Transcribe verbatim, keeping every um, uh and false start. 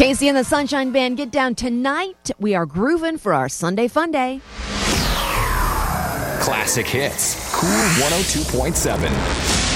Casey and the Sunshine Band get down tonight. We are grooving for our Sunday Fun Day. Classic hits. Cool one oh two point seven.